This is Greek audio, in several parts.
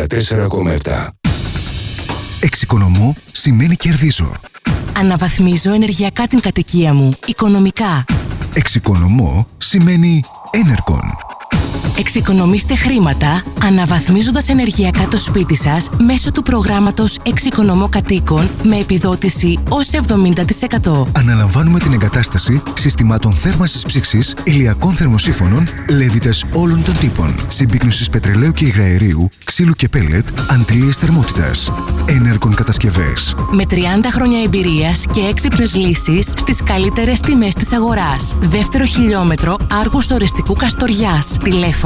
94,7. Εξοικονομώ σημαίνει κερδίζω. Αναβαθμίζω ενεργειακά την κατοικία μου, οικονομικά. Εξοικονομώ σημαίνει Enercon. Εξοικονομήστε χρήματα αναβαθμίζοντας ενεργειακά το σπίτι σας μέσω του προγράμματος Εξοικονομώ Κατοίκων με επιδότηση ως 70%. Αναλαμβάνουμε την εγκατάσταση συστημάτων θέρμανσης ψήξης, ηλιακών θερμοσύφωνων, λέβητες όλων των τύπων, συμπίκνωσης πετρελαίου και υγραερίου, ξύλου και πέλετ, αντλίες θερμότητας. Enercon κατασκευές. Με 30 χρόνια εμπειρίας και έξυπνες λύσεις στις καλύτερες τιμές της αγοράς. Δεύτερο χιλιόμετρο Άργους Ορεστικού Καστοριάς. Τηλέφωνο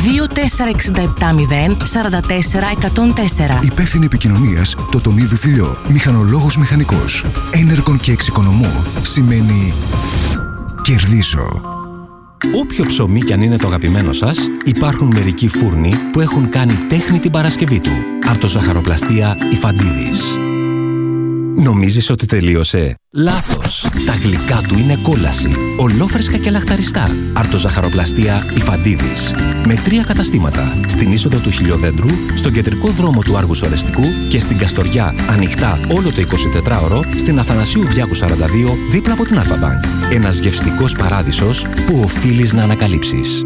24670 44104. Υπεύθυνη επικοινωνίας Τοτονίδου Φιλιό. Μηχανολόγος μηχανικός. Enercon και εξοικονομώ σημαίνει κερδίζω. Όποιο ψωμί κι αν είναι το αγαπημένο σας, υπάρχουν μερικοί φούρνοι που έχουν κάνει τέχνη την Παρασκευή του. Αρτοζαχαροπλαστεία Ιφαντίδης. Νομίζεις ότι τελείωσε? Λάθος! Τα γλυκά του είναι κόλαση. Ολόφρεσκα και λαχταριστά. Αρτοζαχαροπλαστεία Ιφαντίδης. Με 3 καταστήματα. Στην είσοδο του Χιλιοδέντρου, στον κεντρικό δρόμο του Άργους Ορεστικού και στην Καστοριά ανοιχτά όλο το 24ωρο στην Αθανασίου Διάκου 42 δίπλα από την Αλφα-Μπανκ. Ένας γευστικός παράδεισος που οφείλεις να ανακαλύψεις.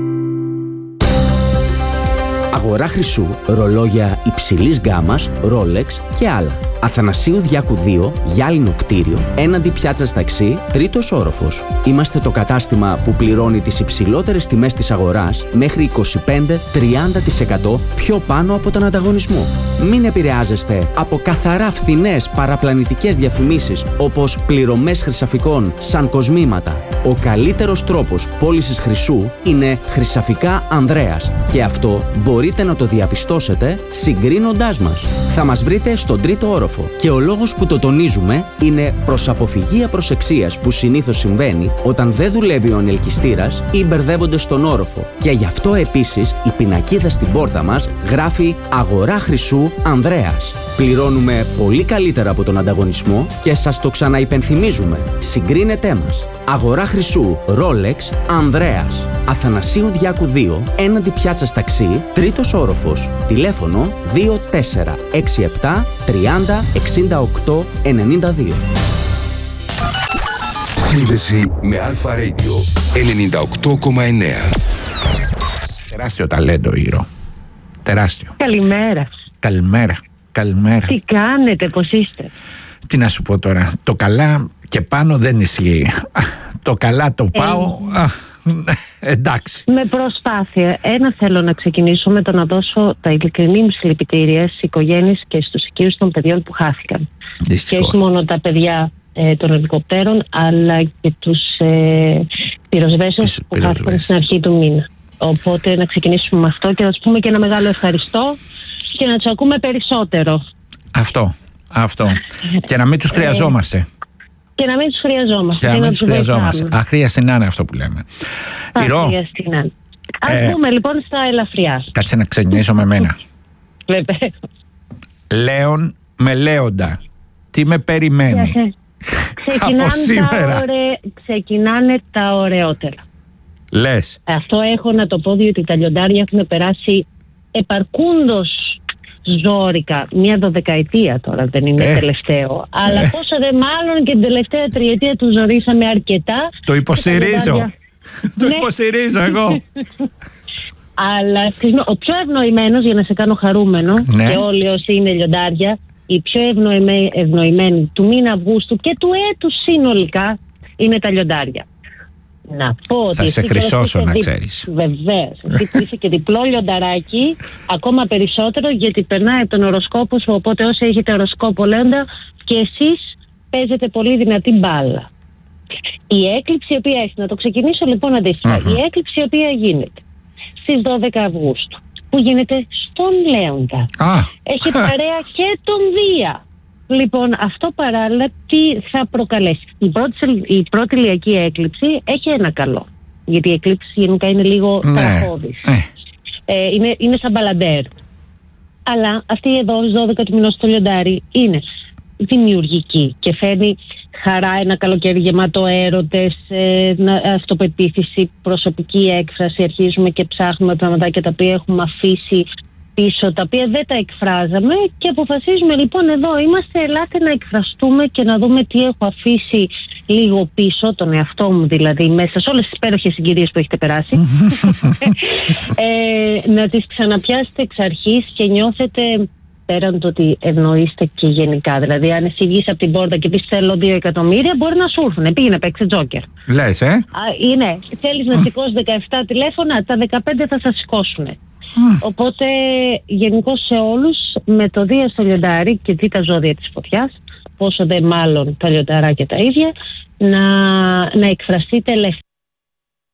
Αγορά χρυσού, ρολόγια υψηλής γκάμας, Rolex και άλλα. Αθανασίου Διάκου 2, γυάλινο κτίριο, έναντι πιάτσας ταξί, 3ος όροφος. Είμαστε το κατάστημα που πληρώνει τις υψηλότερες τιμές της αγοράς μέχρι 25-30% πιο πάνω από τον ανταγωνισμό. Μην επηρεάζεστε από καθαρά φθηνές παραπλανητικές διαφημίσεις όπως πληρωμές χρυσαφικών σαν κοσμήματα. Ο καλύτερος τρόπος πώλησης χρυσού είναι Χρυσαφικά Ανδρέας και αυτό μπορείτε να το διαπιστώσετε συγκρίνοντάς μας. Θα μας βρείτε στον 3ο όροφο και ο λόγος που το τονίζουμε είναι προς αποφυγή απροσεξίας που συνήθως συμβαίνει όταν δεν δουλεύει ο ανελκυστήρας ή μπερδεύονται στον όροφο. Και γι' αυτό επίσης η πινακίδα στην πόρτα μας γράφει «Αγορά χρυσού Ανδρέας». Πληρώνουμε πολύ καλύτερα από τον ανταγωνισμό και σας το ξαναυπενθυμίζουμε. Συγκρίνετέ μας. Αγορά χρυσού Rolex Ανδρέας. Αθανασίου Διάκου 2, έναντι πιάτσας ταξί, 3ος όροφος. Τηλέφωνο 2467 30 68 92. Σύνδεση με Αλφα Radio 98,9. Τεράστιο ταλέντο, Ήρο. Τεράστιο. Καλημέρα. Καλημέρα. Καλημέρα. Τι κάνετε, πώς είστε? Τι να σου πω τώρα. Το καλά και πάνω δεν ισχύει. Το καλά το πάω. Εντάξει. Με προσπάθεια. Θέλω να ξεκινήσω με το να δώσω τα ειλικρινή μου συλληπιτήρια στις οικογένειες και στους οικείους των παιδιών που χάθηκαν. Δυστυχώς. Και όχι μόνο τα παιδιά των ελικοπτέρων, αλλά και τους πυροσβέστες που χάθηκαν στην αρχή του μήνα. Οπότε να ξεκινήσουμε με αυτό και να τους πούμε και ένα μεγάλο ευχαριστώ και να τους ακούμε περισσότερο. Αυτό. Και να μην τους χρειαζόμαστε. Και να μην τους χρειαζόμαστε. Και να μην τους χρειαζόμαστε. Αχρίαστη να είναι αυτό που λέμε. Αχρίαστη να είναι. Ας πούμε λοιπόν στα ελαφριά. Κάτσε να ξεκινήσω με μένα. Βεβαίως. Λέων με Λέοντα. Τι με περιμένει? Ξεκινάνε τα ωραιότερα. Λες. Αυτό έχω να το πω, διότι τα λιοντάρια έχουν περάσει επαρκούντος ζόρικα. Μια 12ετία τώρα, δεν είναι τελευταίο. Αλλά πόσο δε μάλλον και την τελευταία 3ετία του ζορίσαμε αρκετά. Το υποστηρίζω. Το υποστηρίζω εγώ. Αλλά ο πιο ευνοημένος, για να σε κάνω χαρούμενο, και όλοι όσοι είναι λιοντάρια, οι πιο ευνοημένοι του μήνα Αυγούστου και του έτους συνολικά είναι τα λιοντάρια. Να πω ότι θα σε χρυσώσω, να ξέρεις. Βεβαίως. Είσαι και διπλό λιονταράκι, ακόμα περισσότερο, γιατί περνάει από τον οροσκόπο σου. Οπότε όσοι έχετε οροσκόπο Λέοντα, και εσείς παίζετε πολύ δυνατή μπάλα. Η έκλειψη η οποία έχει, να το ξεκινήσω λοιπόν αντίστοιχα. Η έκλειψη η οποία γίνεται στις 12 Αυγούστου, που γίνεται στον Λέοντα, έχει παρέα και τον Δία. Λοιπόν, αυτό παράλληλα τι θα προκαλέσει? Η πρώτη ηλιακή έκλειψη έχει ένα καλό, γιατί η έκλειψη γενικά είναι λίγο ταραχώδης. Είναι σαν μπαλαντέρ. Αλλά αυτή εδώ στις 12 του μηνός στο λιοντάρι είναι δημιουργική και φέρνει χαρά, ένα καλοκαίρι γεμάτο έρωτες, αυτοπεποίθηση, προσωπική έκφραση. Αρχίζουμε και ψάχνουμε πραγματάκια τα οποία έχουμε αφήσει πίσω, τα οποία δεν τα εκφράζαμε, και αποφασίζουμε λοιπόν εδώ είμαστε, ελάτε να εκφραστούμε και να δούμε τι έχω αφήσει λίγο πίσω, τον εαυτό μου δηλαδή, μέσα σε όλες τις υπέροχες συγκυρίες που έχετε περάσει. Να τις ξαναπιάσετε εξ αρχής και νιώθετε, πέραν το ότι ευνοείστε και γενικά. Δηλαδή, αν εσύ βγεις από την πόρτα και πεις θέλω 2 εκατομμύρια, μπορεί να σου έρθουν. Πήγαινε, παίξε τζόκερ. Λες, Ναι, θέλεις να σηκώσεις 17 τηλέφωνα, τα 15 θα σας σηκώσουν. Οπότε, γενικώς σε όλους, με το Δία στο λιοντάρι και δει τα ζώδια της φωτιάς, πόσο δε μάλλον τα λιονταράκια τα ίδια, να εκφραστείτε ελεύθερα.